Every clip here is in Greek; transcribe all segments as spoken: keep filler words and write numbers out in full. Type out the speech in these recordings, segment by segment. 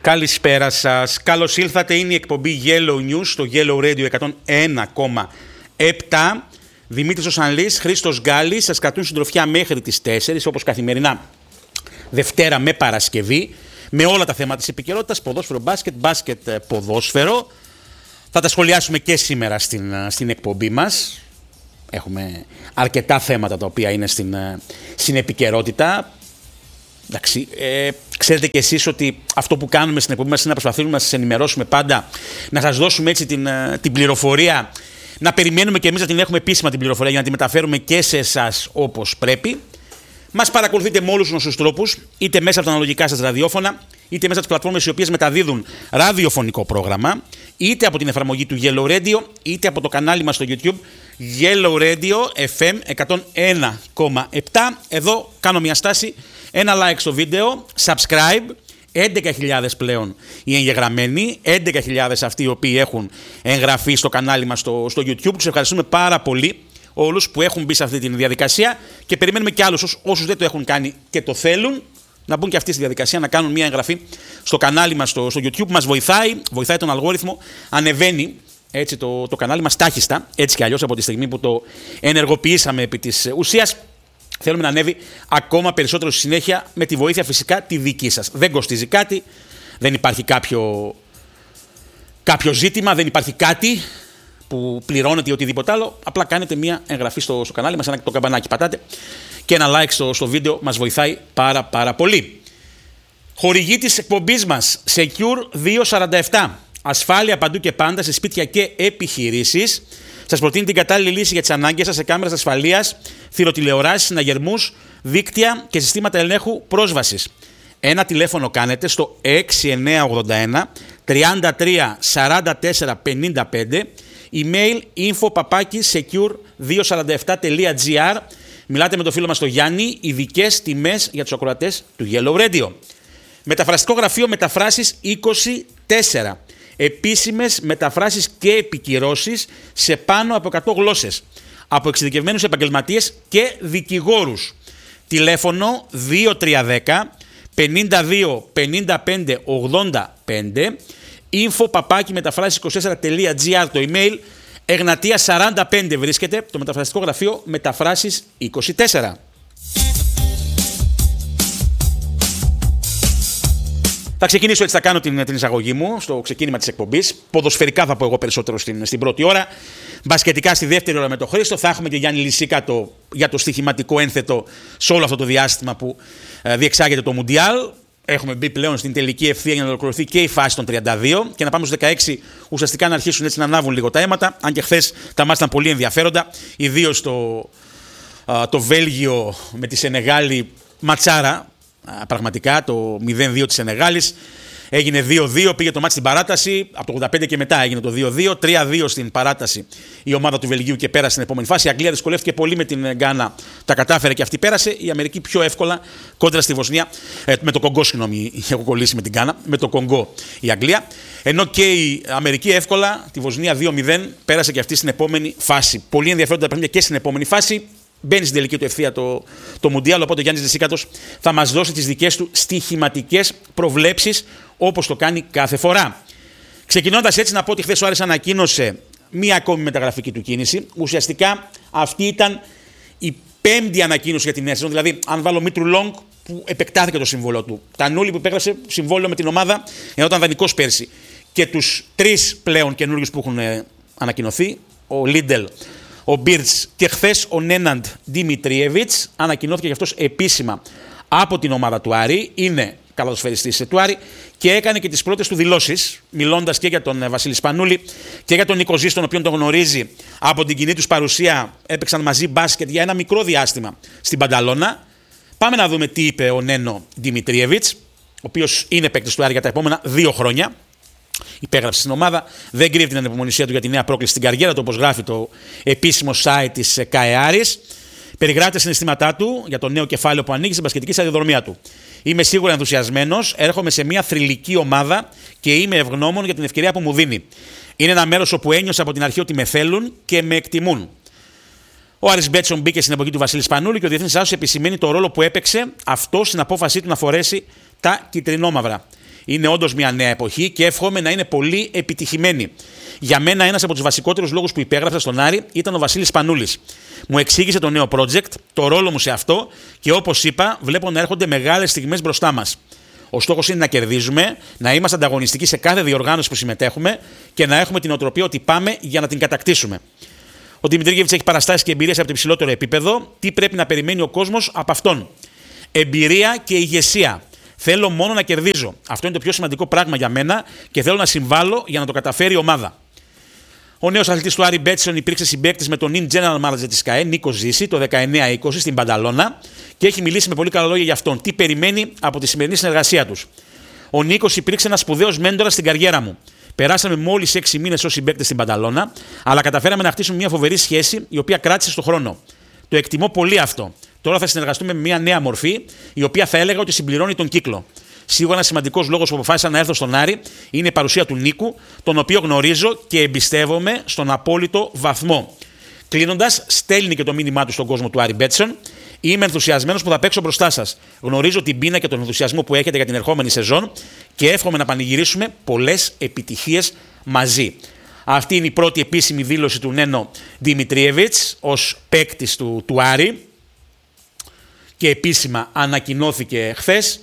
Καλησπέρα σας. Καλώς ήλθατε. Είναι η εκπομπή Yellow News στο Yellow Radio εκατόν ένα κόμμα επτά. Δημήτρης Οσανλής, Χρήστος Γκάλης σας κρατούν συντροφιά μέχρι τις τέσσερις, όπως καθημερινά Δευτέρα με Παρασκευή, με όλα τα θέματα της επικαιρότητας, ποδόσφαιρο, μπάσκετ, μπάσκετ, ποδόσφαιρο. Θα τα σχολιάσουμε και σήμερα στην, στην εκπομπή μας. Έχουμε αρκετά θέματα τα οποία είναι στην, στην επικαιρότητα. Εντάξει, ε, ξέρετε κι εσείς ότι αυτό που κάνουμε στην εκπομπή μας είναι να προσπαθούμε να σας ενημερώσουμε πάντα, να σας δώσουμε έτσι την, την πληροφορία, να περιμένουμε και εμείς να την έχουμε επίσημα την πληροφορία για να τη μεταφέρουμε και σε εσάς όπως πρέπει. Μας παρακολουθείτε με όλους τους γνωστούς τρόπους, είτε μέσα από τα αναλογικά σας ραδιόφωνα, είτε μέσα από τις πλατφόρμες οι οποίες μεταδίδουν ραδιοφωνικό πρόγραμμα, είτε από την εφαρμογή του Yellow Radio, είτε από το κανάλι μας στο YouTube Yellow Radio εφ εμ εκατόν ένα κόμμα επτά. Εδώ κάνω μια στάση, ένα like στο βίντεο, subscribe, έντεκα χιλιάδες πλέον οι εγγεγραμμένοι, έντεκα χιλιάδες αυτοί οι οποίοι έχουν εγγραφεί στο κανάλι μας στο, στο YouTube. Τους ευχαριστούμε πάρα πολύ όλους που έχουν μπει σε αυτή τη διαδικασία και περιμένουμε και άλλους όσους δεν το έχουν κάνει και το θέλουν να μπουν και αυτοί στη διαδικασία, να κάνουν μια εγγραφή στο κανάλι μας στο, στο YouTube. Μας βοηθάει, βοηθάει τον αλγόριθμο, ανεβαίνει έτσι το, το κανάλι μας τάχιστα, έτσι κι αλλιώς από τη στιγμή που το ενεργοποιήσαμε επί της ουσίας. Θέλουμε να ανέβει ακόμα περισσότερο στη συνέχεια, με τη βοήθεια φυσικά τη δική σας. Δεν κοστίζει κάτι, δεν υπάρχει κάποιο, κάποιο ζήτημα, δεν υπάρχει κάτι που πληρώνεται ή οτιδήποτε άλλο. Απλά κάνετε μια εγγραφή στο, στο κανάλι μας, ένα το καμπανάκι πατάτε και ένα like στο, στο βίντεο, μας βοηθάει πάρα πάρα πολύ. Χορηγή της εκπομπής μας, Secure διακόσια σαράντα επτά. Ασφάλεια παντού και πάντα σε σπίτια και επιχειρήσεις. Σας προτείνει την κατάλληλη λύση για τις ανάγκες σας σε κάμερες ασφαλείας, θηροτηλεοράσεις, συναγερμούς, δίκτυα και συστήματα ελέγχου πρόσβασης. Ένα τηλέφωνο κάνετε στο έξι εννιά ογδόντα ένα τριάντα τρία σαράντα τέσσερα πενήντα πέντε, email info παπάκι secure διακόσια σαράντα επτά τελεία τζι άρ. Μιλάτε με το φίλο μας τον Γιάννη, ειδικές τιμές για τους ακροατές του Yellow Radio. Μεταφραστικό γραφείο Μεταφράσεις είκοσι τέσσερα. Επίσημες μεταφράσεις και επικυρώσεις σε πάνω από εκατό γλώσσες από εξειδικευμένους επαγγελματίες και δικηγόρους. Τηλέφωνο δύο τρία ένα μηδέν πενήντα δύο πενήντα πέντε ογδόντα πέντε, info παπάκι μεταφράσεις είκοσι τέσσερα τελεία τζι άρ το email. Εγνατία σαράντα πέντε βρίσκεται το μεταφραστικό γραφείο Μεταφράσεις είκοσι τέσσερα. Θα ξεκινήσω έτσι, θα κάνω την, την εισαγωγή μου στο ξεκίνημα της εκπομπής. Ποδοσφαιρικά θα πω εγώ περισσότερο στην, στην πρώτη ώρα. Μπασκετικά στη δεύτερη ώρα με τον Χρήστο. Θα έχουμε και Γιάννη Λυσίκα το, για το στοιχηματικό ένθετο σε όλο αυτό το διάστημα που ε, διεξάγεται το Μουντιάλ. Έχουμε μπει πλέον στην τελική ευθεία για να ολοκληρωθεί και η φάση των τριάντα δύο και να πάμε στους δεκαέξι ουσιαστικά να αρχίσουν έτσι να ανάβουν λίγο τα αίματα. Αν και χθες τα μάτς ήταν πολύ ενδιαφέροντα. Ιδίως το, ε, το Βέλγιο με τη Σενεγάλη ματσάρα. Πραγματικά το μηδέν δύο της Σενεγάλης έγινε δύο δύο, πήγε το μάτι στην παράταση, από το ογδόντα πέντε και μετά έγινε το δύο δύο, τρία δύο στην παράταση η ομάδα του Βελγίου και πέρασε στην επόμενη φάση. Η Αγγλία δυσκολεύτηκε πολύ με την Γκάνα, τα κατάφερε και αυτή πέρασε. Η Αμερική πιο εύκολα κόντρα στη Βοσνία, ε, με το Κονγκό, συγγνώμη, έχω κολλήσει με την Γκάνα, με το Κονγκό η Αγγλία. Ενώ και η Αμερική εύκολα τη Βοσνία δύο μηδέν πέρασε και αυτή στην επόμενη φάση. Πολύ ενδιαφέροντα παιχνίδια και στην επόμενη φάση. Μπαίνει στην τελική του ευθεία το, το Μουντιάλ, οπότε ο Γιάννης Λυσίκατος θα μας δώσει τις δικές του στοιχηματικές προβλέψεις όπως το κάνει κάθε φορά. Ξεκινώντας έτσι να πω ότι χθες ο Άρης ανακοίνωσε μία ακόμη μεταγραφική του κίνηση. Ουσιαστικά αυτή ήταν η πέμπτη ανακοίνωση για την νέα σεζόν, δηλαδή αν βάλω Μήτρου Λόγκ που επεκτάθηκε το συμβόλαιο του. Τανούλη που υπέγραψε συμβόλαιο με την ομάδα ενώ ήταν δανεικός πέρσι. Και τους τρεις πλέον καινούριους που έχουν ανακοινωθεί, ο Λίντελ, ο Μπίρτς και χθες ο Νέναντ Δημητριέβιτς, ανακοινώθηκε και αυτός επίσημα από την ομάδα του Άρη. Είναι καλαδοσφαιριστής του Άρη και έκανε και τις πρώτες του δηλώσεις, μιλώντας και για τον Βασίλη Σπανούλη και για τον Νίκο Ζή, τον οποίο τον γνωρίζει από την κοινή τους παρουσία. Έπαιξαν μαζί μπάσκετ για ένα μικρό διάστημα στην Πανταλώνα. Πάμε να δούμε τι είπε ο Νένο Δημητριέβιτς, ο οποίος είναι παίκτης του Άρη για τα επόμενα δύο χρόνια. Υπέγραψε στην ομάδα, δεν κρύβει την ανεπομονησία του για τη νέα πρόκληση στην καριέρα του, όπως γράφει το επίσημο site της ΚΑΕ Άρης. Περιγράφει τα συναισθήματά του για το νέο κεφάλαιο που ανοίγει στην μπασκετική σταδιοδρομία του. Είμαι σίγουρα ενθουσιασμένος, έρχομαι σε μια θρυλική ομάδα και είμαι ευγνώμων για την ευκαιρία που μου δίνει. Είναι ένα μέρος όπου ένιωσα από την αρχή ότι με θέλουν και με εκτιμούν. Ο Άρης Μπέτσον μπήκε στην εποχή του Βασίλη Σπανούλη και ο διεθνής άσος επισημαίνει το ρόλο που έπαιξε αυτό στην απόφασή του να φορέσει τα κυτρινόμαυρα. Είναι όντως μια νέα εποχή και εύχομαι να είναι πολύ επιτυχημένη. Για μένα, ένας από τους βασικότερους λόγους που υπέγραψα στον Άρη ήταν ο Βασίλης Πανούλης. Μου εξήγησε το νέο project, το ρόλο μου σε αυτό και όπως είπα, βλέπω να έρχονται μεγάλες στιγμές μπροστά μας. Ο στόχος είναι να κερδίζουμε, να είμαστε ανταγωνιστικοί σε κάθε διοργάνωση που συμμετέχουμε και να έχουμε την οτροπία ότι πάμε για να την κατακτήσουμε. Ο Δημητρίγεβιτς έχει παραστάσεις και εμπειρίες από το υψηλότερο επίπεδο. Τι πρέπει να περιμένει ο κόσμος από αυτόν? Εμπειρία και ηγεσία. Θέλω μόνο να κερδίζω. Αυτό είναι το πιο σημαντικό πράγμα για μένα και θέλω να συμβάλλω για να το καταφέρει η ομάδα. Ο νέος αθλητής του Άρη Μπέτσον υπήρξε συμπαίκτης με τον νυν General Manager της ΚΑΕ, Νίκο Ζήση, το δεκαεννιά είκοσι στην Πανταλώνα και έχει μιλήσει με πολύ καλά λόγια για αυτόν. Τι περιμένει από τη σημερινή συνεργασία τους? Ο Νίκος υπήρξε ένας σπουδαίος μέντορας στην καριέρα μου. Περάσαμε μόλις έξι μήνες ως συμπαίκτες στην Πανταλώνα, αλλά καταφέραμε να χτίσουμε μια φοβερή σχέση η οποία κράτησε στον χρόνο. Το εκτιμώ πολύ αυτό. Τώρα θα συνεργαστούμε με μια νέα μορφή, η οποία θα έλεγα ότι συμπληρώνει τον κύκλο. Σίγουρα ένα σημαντικός λόγος που αποφάσισα να έρθω στον Άρη είναι η παρουσία του Νίκου, τον οποίο γνωρίζω και εμπιστεύομαι στον απόλυτο βαθμό. Κλείνοντας, στέλνει και το μήνυμά του στον κόσμο του Άρη Μπέτσον. Είμαι ενθουσιασμένος που θα παίξω μπροστά σας. Γνωρίζω την πείνα και τον ενθουσιασμό που έχετε για την ερχόμενη σεζόν και εύχομαι να πανηγυρίσουμε πολλές επιτυχίες μαζί. Αυτή είναι η πρώτη επίσημη δήλωση του Νένο Δημητριέβιτς ως παίκτης του, του Άρη και επίσημα ανακοινώθηκε χθες.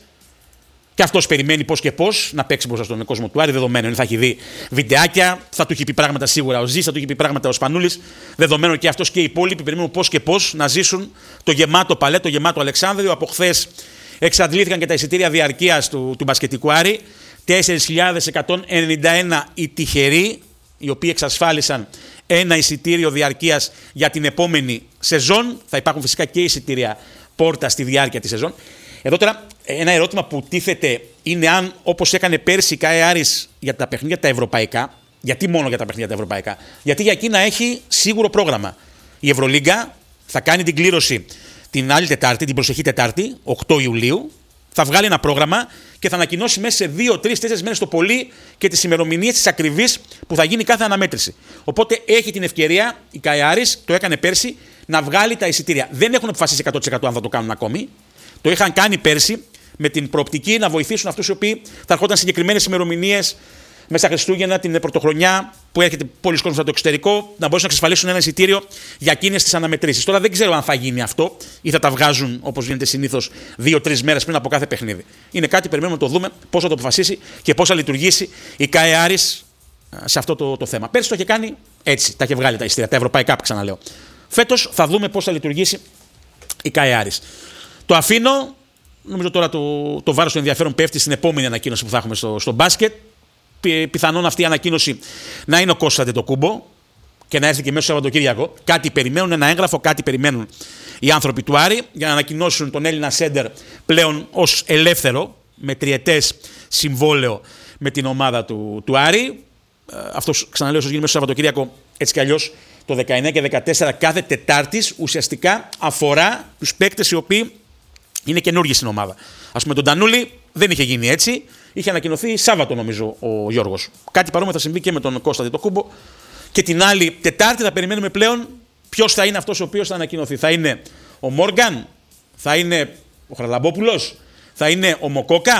Και αυτός περιμένει πώς και πώς να παίξει μπροστά στον κόσμο του Άρη. Δεδομένο είναι, θα έχει δει βιντεάκια, θα του έχει πει πράγματα σίγουρα ο Ζής, θα του έχει πει πράγματα ο Σπανούλης. Δεδομένο και αυτός και οι υπόλοιποι περιμένουν πώς και πώς να ζήσουν το γεμάτο παλέ, το γεμάτο Αλεξάνδριο. Από χθες εξαντλήθηκαν και τα εισιτήρια διαρκείας του, του μπασκετικού Άρη. τέσσερις χιλιάδες εκατόν ενενήντα ένα οι τυχεροί, οι οποίοι εξασφάλισαν ένα εισιτήριο διαρκείας για την επόμενη σεζόν. Θα υπάρχουν φυσικά και εισιτήρια πόρτα στη διάρκεια της σεζόν. Εδώ τώρα ένα ερώτημα που τίθεται είναι αν, όπως έκανε πέρσι η ΚΑΕ Άρης για τα παιχνίδια τα ευρωπαϊκά, γιατί μόνο για τα παιχνίδια τα ευρωπαϊκά? Γιατί για εκείνα έχει σίγουρο πρόγραμμα. Η Ευρωλίγκα θα κάνει την κλήρωση την άλλη Τετάρτη, την προσεχή Τετάρτη, οκτώ Ιουλίου, θα βγάλει ένα πρόγραμμα και θα ανακοινώσει μέσα σε δύο, τρεις, τέσσερις μέρες το πολύ και τις ημερομηνίες της ακριβής που θα γίνει κάθε αναμέτρηση. Οπότε έχει την ευκαιρία η ΚΑΕ Άρης, το έκανε πέρσι, να βγάλει τα εισιτήρια. Δεν έχουν αποφασίσει εκατό τοις εκατό αν θα το κάνουν ακόμη. Το είχαν κάνει πέρσι με την προοπτική να βοηθήσουν αυτούς οι οποίοι θα ερχόταν συγκεκριμένες ημερομηνίες μέσα Χριστούγεννα, την πρωτοχρονιά που έρχεται πολλοί κόσμος από το εξωτερικό, να μπορέσουν να εξασφαλίσουν ένα εισιτήριο για εκείνες τις αναμετρήσεις. Τώρα δεν ξέρω αν θα γίνει αυτό ή θα τα βγάζουν όπως γίνεται συνήθως δύο-τρεις μέρες πριν από κάθε παιχνίδι. Είναι κάτι που περιμένουμε να το δούμε πώς θα το αποφασίσει και πώς θα λειτουργήσει η ΚΑΕ Άρης σε αυτό το, το θέμα. Πέρσι το είχε κάνει έτσι, τα είχε βγάλει τα εισιτήρια, τα ευρωπαϊκά που ξαναλέω. Φέτος θα δούμε πώς θα λειτουργήσει η ΚΑΕ Άρης. Το αφήνω. Νομίζω τώρα το, το βάρος του ενδιαφέρον πέφτει στην επόμενη ανακοίνωση που θα έχουμε στο, στο μπάσκετ. Πι, πιθανόν αυτή η ανακοίνωση να είναι ο Κώστας Αντετοκούμπο και να έρθει και μέσα στο Σαββατοκύριακο. Κάτι περιμένουν, ένα έγγραφο, κάτι περιμένουν οι άνθρωποι του Άρη για να ανακοινώσουν τον Έλληνα σέντερ πλέον ως ελεύθερο με τριετές συμβόλαιο με την ομάδα του, του Άρη. Αυτό ξαναλέω, όσο γίνει μέσα στο Σαββατοκύριακο, έτσι κι αλλιώς το δεκαεννιά και δεκατέσσερα κάθε Τετάρτης ουσιαστικά αφορά τους παίκτες οι οποίοι είναι καινούργιοι στην ομάδα. Ας πούμε, τον Τανούλη δεν είχε γίνει έτσι. Είχε ανακοινωθεί Σάββατο, νομίζω, ο Γιώργος. Κάτι παρόμοιο θα συμβεί και με τον Κώστα Αντετοκούμπο. Και την άλλη Τετάρτη θα περιμένουμε πλέον ποιος θα είναι αυτός ο οποίος θα ανακοινωθεί. Θα είναι ο Μόργαν, θα είναι ο Χαραλαμπόπουλος, θα είναι ο Μοκόκα,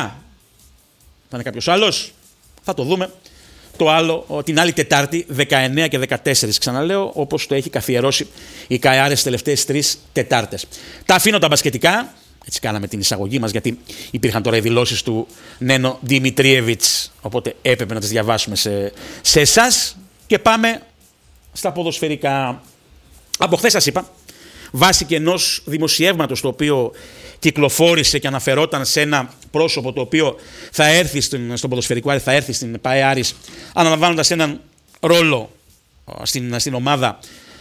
θα είναι κάποιος άλλος. Θα το δούμε το άλλο την άλλη Τετάρτη, δεκαεννιά και δεκατέσσερα, ξαναλέω, όπως το έχει καθιερώσει η ΚΑΕ Άρης τις τελευταίες τρεις Τετάρτες. Τα αφήνω τα μπασκετικά. Έτσι κάναμε την εισαγωγή μας, γιατί υπήρχαν τώρα οι δηλώσεις του Νένο Δημητριέβιτς, οπότε έπρεπε να τις διαβάσουμε σε, σε εσάς και πάμε στα ποδοσφαιρικά. Από χθες σας είπα, βάσει και ενός δημοσιεύματος το οποίο κυκλοφόρησε και αναφερόταν σε ένα πρόσωπο το οποίο θα έρθει στην, στον ποδοσφαιρικό Άρη, θα έρθει στην ΠΑΕ Άρης, αναλαμβάνοντας έναν ρόλο στην, στην ομάδα,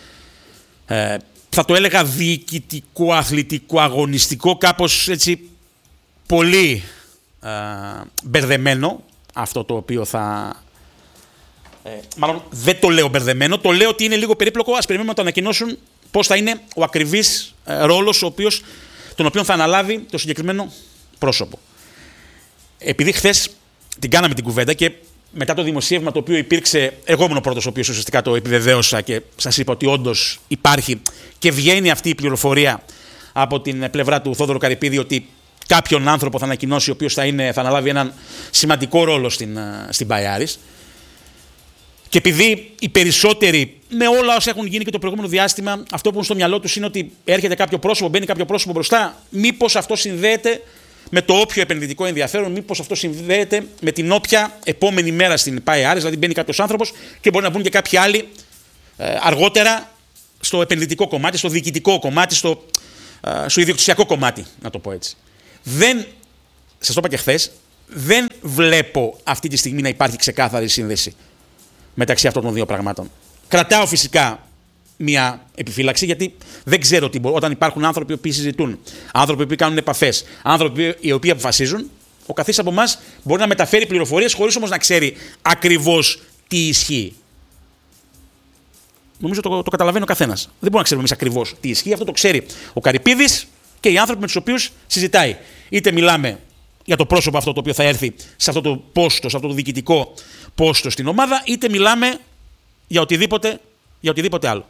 ε, θα το έλεγα διοικητικό, αθλητικό, αγωνιστικό, κάπως έτσι πολύ ε, μπερδεμένο αυτό το οποίο θα... Ε, μάλλον δεν το λέω μπερδεμένο, το λέω ότι είναι λίγο περίπλοκο. Ας περιμένουμε να το ανακοινώσουν πώς θα είναι ο ακριβής ε, ρόλος ο οποίος, τον οποίο θα αναλάβει το συγκεκριμένο πρόσωπο. Επειδή χθες την κάναμε την κουβέντα και μετά το δημοσίευμα το οποίο υπήρξε, εγώ ήμουν ο πρώτος ο οποίος ουσιαστικά το επιβεβαίωσα και σας είπα ότι όντως υπάρχει και βγαίνει αυτή η πληροφορία από την πλευρά του Θόδωρου Καρυπίδη ότι κάποιον άνθρωπο θα ανακοινώσει, ο οποίος θα, είναι, θα αναλάβει έναν σημαντικό ρόλο στην, στην Παϊάρης. Και επειδή οι περισσότεροι, με όλα όσα έχουν γίνει και το προηγούμενο διάστημα, αυτό που έχουν στο μυαλό τους είναι ότι έρχεται κάποιο πρόσωπο, μπαίνει κάποιο πρόσωπο μπροστά, μήπως αυτό συνδέεται με το όποιο επενδυτικό ενδιαφέρον, μήπως αυτό συνδέεται με την όποια επόμενη μέρα στην Παϊάρης, δηλαδή μπαίνει κάποιος άνθρωπος και μπορεί να μπουν και κάποιοι άλλοι ε, αργότερα στο επενδυτικό κομμάτι, στο διοικητικό κομμάτι, στο, ε, στο ιδιοκτησιακό κομμάτι, να το πω έτσι. Δεν, σας το είπα και χθες, δεν βλέπω αυτή τη στιγμή να υπάρχει ξεκάθαρη σύνδεση μεταξύ αυτών των δύο πραγμάτων. Κρατάω φυσικά μια επιφύλαξη, γιατί δεν ξέρω τι μπορεί. Όταν υπάρχουν άνθρωποι οι οποίοι συζητούν, άνθρωποι οι οποίοι κάνουν επαφές, άνθρωποι οι οποίοι αποφασίζουν, ο καθής από εμάς μπορεί να μεταφέρει πληροφορίες χωρίς όμως να ξέρει ακριβώς τι ισχύει. Νομίζω το, το καταλαβαίνει ο καθένας. Δεν μπορούμε να ξέρουμε εμείς ακριβώς τι ισχύει. Αυτό το ξέρει ο Καρυπίδης και οι άνθρωποι με τους οποίους συζητάει. Είτε μιλάμε για το πρόσωπο αυτό το οποίο θα έρθει σε αυτό το πόστο, σε αυτό το διοικητικό πόστο στην ομάδα, είτε μιλάμε για οτιδήποτε, για οτιδήποτε άλλο.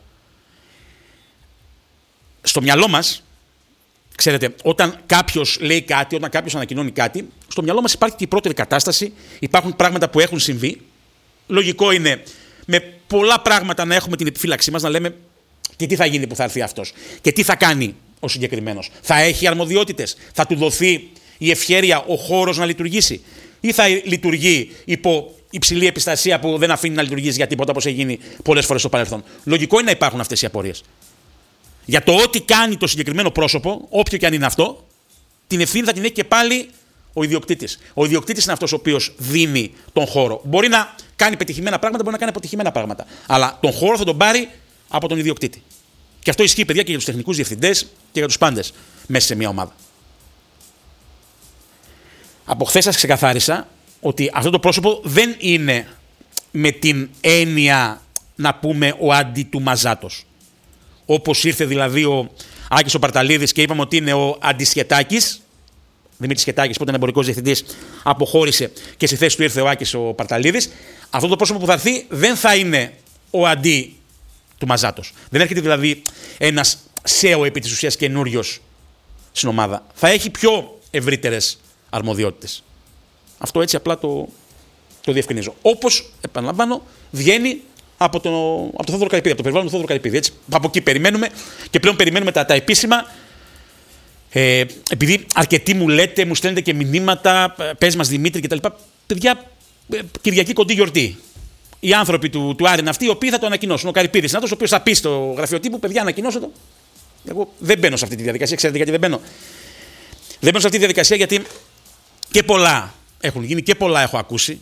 Στο μυαλό μας, ξέρετε, όταν κάποιος λέει κάτι, όταν κάποιος ανακοινώνει κάτι, στο μυαλό μας υπάρχει και η πρώτερη κατάσταση, υπάρχουν πράγματα που έχουν συμβεί. Λογικό είναι με πολλά πράγματα να έχουμε την επιφύλαξή μας, να λέμε και τι θα γίνει που θα έρθει αυτός και τι θα κάνει ο συγκεκριμένος. Θα έχει αρμοδιότητες, θα του δοθεί η ευχέρεια, ο χώρος να λειτουργήσει, ή θα λειτουργεί υπό υψηλή επιστασία που δεν αφήνει να λειτουργήσει για τίποτα, όπως έχει γίνει πολλές φορές στο παρελθόν. Λογικό είναι να υπάρχουν αυτές οι απορίες. Για το ό,τι κάνει το συγκεκριμένο πρόσωπο, όποιο και αν είναι αυτό, την ευθύνη θα την έχει και πάλι ο ιδιοκτήτης. Ο ιδιοκτήτης είναι αυτός ο οποίος δίνει τον χώρο. Μπορεί να κάνει πετυχημένα πράγματα, μπορεί να κάνει αποτυχημένα πράγματα. Αλλά τον χώρο θα τον πάρει από τον ιδιοκτήτη. Και αυτό ισχύει, παιδιά, και για τους τεχνικούς διευθυντές και για τους πάντες μέσα σε μια ομάδα. Από χθες σας ξεκαθάρισα ότι αυτό το πρόσωπο δεν είναι με την έννοια, να πούμε, ο αντί του Μαζάτος. Όπως ήρθε δηλαδή ο Άκης ο Παρταλίδης και είπαμε ότι είναι ο αντισχετάκης. Δημήτρης Σχετάκης, που ήταν εμπορικός διευθυντής, αποχώρησε και στη θέση του ήρθε ο Άκης ο Παρταλίδης. Αυτό το πρόσωπο που θα έρθει δεν θα είναι ο αντί του Μαζάτος. Δεν έρχεται δηλαδή ένας σέο επί της ουσίας καινούριος στην ομάδα. Θα έχει πιο ευρύτερες αρμοδιότητες. Αυτό έτσι απλά το, το διευκρινίζω. Όπως, επαναλαμβάνω, βγαίνει από το, από το Θόδωρο Καρυπίδη, από το περιβάλλον του Θόδωρου Καρυπίδη. Έτσι. Από εκεί περιμένουμε και πλέον περιμένουμε τα, τα επίσημα. Ε, επειδή αρκετοί μου λέτε, μου στέλνετε και μηνύματα, πες μας Δημήτρη κτλ. Παιδιά, Κυριακή κοντή γιορτή. Οι άνθρωποι του, του Άρη είναι αυτοί οι οποίοι θα το ανακοινώσουν. Ο Καρυπίδης είναι αυτός ο οποίος θα πει στο γραφείο τύπου: παιδιά, ανακοινώστε το. Εγώ δεν μπαίνω σε αυτή τη διαδικασία. Ξέρετε γιατί δεν μπαίνω? Δεν μπαίνω σε αυτή τη διαδικασία γιατί και πολλά έχουν γίνει και πολλά έχω ακούσει.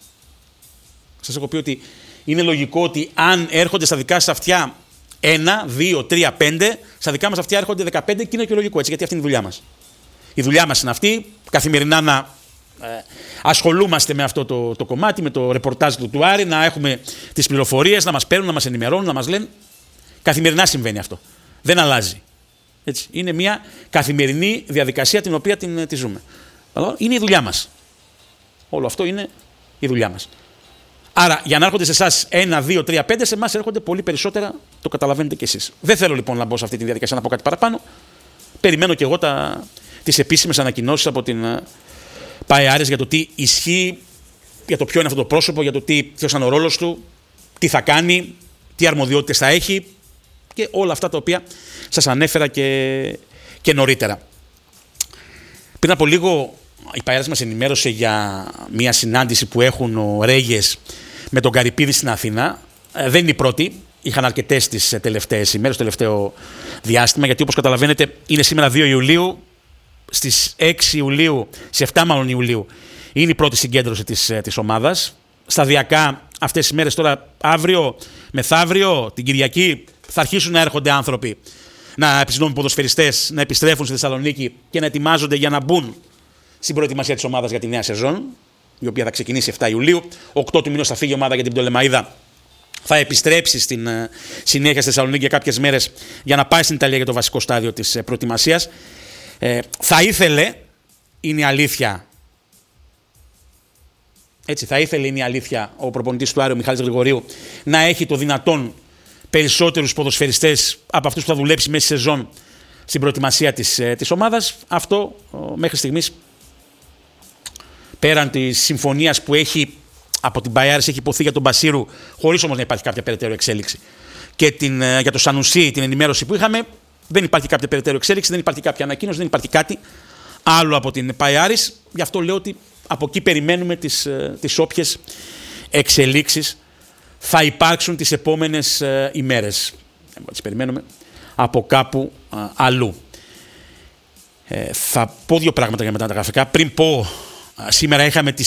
Σας έχω πει ότι είναι λογικό ότι αν έρχονται στα δικά σας αυτιά ένα, δύο, τρία, πέντε, στα δικά μας αυτιά έρχονται δεκαπέντε και είναι και λογικό έτσι, γιατί αυτή είναι η δουλειά μας. Η δουλειά μας είναι αυτή, καθημερινά να ε, ασχολούμαστε με αυτό το, το κομμάτι, με το ρεπορτάζ του, του Άρη, να έχουμε τις πληροφορίες, να μας παίρνουν, να μας ενημερώνουν, να μας λένε. Καθημερινά συμβαίνει αυτό. Δεν αλλάζει. Έτσι. Είναι μια καθημερινή διαδικασία την οποία την, τη ζούμε. Είναι η δουλειά μας. Όλο αυτό είναι η δουλειά μας. Άρα, για να έρχονται σε εσάς ένα, δύο, τρία, πέντε, σε εμάς έρχονται πολύ περισσότερα, το καταλαβαίνετε κι εσείς. Δεν θέλω λοιπόν να μπω σε αυτή τη διαδικασία να πω κάτι παραπάνω. Περιμένω κι εγώ τα, τις επίσημες ανακοινώσεις από την uh, ΠΑΕΑΡΕΣ για το τι ισχύει, για το ποιο είναι αυτό το πρόσωπο, για το τι, ποιος είναι ο ρόλος του, τι θα κάνει, τι αρμοδιότητες θα έχει και όλα αυτά τα οποία σας ανέφερα και, και νωρίτερα. Πριν από λίγο η ΠΑΕΑΡΕΣ μας ενημέρωσε για μια συνάντηση που έχουν ο Ρέγες με τον Καρυπίδη στην Αθήνα. Ε, δεν είναι η πρώτη. Είχαν αρκετές τις τελευταίες ημέρες, το τελευταίο διάστημα, γιατί όπως καταλαβαίνετε είναι σήμερα δύο Ιουλίου. Στις έξι Ιουλίου, στις επτά μάλλον Ιουλίου, είναι η πρώτη συγκέντρωση της, της ομάδας. Σταδιακά αυτές τις ημέρες τώρα, αύριο, μεθαύριο, την Κυριακή, θα αρχίσουν να έρχονται άνθρωποι, να συγγνώμη, ποδοσφαιριστές, να επιστρέφουν στη Θεσσαλονίκη και να ετοιμάζονται για να μπουν στην προετοιμασία της ομάδας για τη νέα σεζόν, η οποία θα ξεκινήσει επτά Ιουλίου. οκτώ του μηνός θα φύγει η ομάδα για την Πτολεμαΐδα. Θα επιστρέψει στην uh, συνέχεια στη Θεσσαλονίκη για κάποιες μέρες για να πάει στην Ιταλία για το βασικό στάδιο της uh, προετοιμασίας. Ε, θα ήθελε, είναι η αλήθεια, έτσι, θα ήθελε, είναι η αλήθεια, ο προπονητής του Άρη, ο Μιχάλης Γρηγορίου, να έχει το δυνατόν περισσότερους ποδοσφαιριστές από αυτούς που θα δουλέψει μέσα στη σεζόν στην προετοιμασία της, της ομάδας. Αυτό μέχρι στιγμής, πέραν της συμφωνίας που έχει από την Μπαϊάρης, έχει υποθεί για τον Μπασίρου, χωρίς όμως να υπάρχει κάποια περαιτέρω εξέλιξη, και την, για το Σανουσί, την ενημέρωση που είχαμε, δεν υπάρχει κάποια περαιτέρω εξέλιξη, δεν υπάρχει κάποια ανακοίνωση, δεν υπάρχει κάτι άλλο από την Μπαϊάρης. Γι' αυτό λέω ότι από εκεί περιμένουμε τις, τις όποιες εξελίξεις θα υπάρξουν τις επόμενες ημέρες. Τις περιμένουμε από κάπου αλλού. Ε, θα πω δύο πράγματα για μετά τα γραφικά. Πριν πω, σήμερα είχαμε τη